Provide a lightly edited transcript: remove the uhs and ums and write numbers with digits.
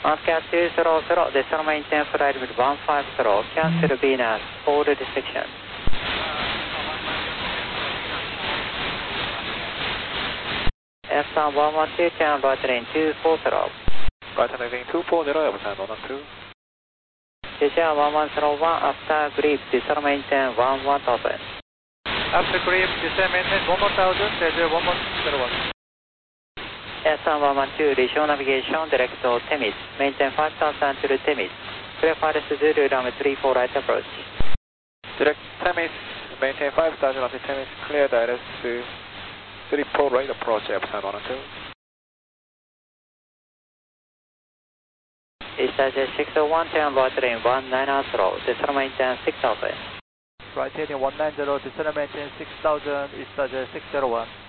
Oscar 200, decimal maintain flight with 150, cancel Venus, forward section. F1 112, turn right lane 240. Right lane 240, Everton 112. Asia 1101, after grip, decimal maintain 11,000. After grip, decimal maintain 11,000, Asia 1101. S1 112, Rishon navigation, direct to Temis, maintain 5000 to Temis. Clear for Zulu, runway 34 right approach. Direct Temis, maintain 5000 on the Temis, clear direct to 34 right approach, Everton 112. East 601, turn right lane 190, decimal maintain 6000. Right heading 190, decimal maintain 6000, East 601.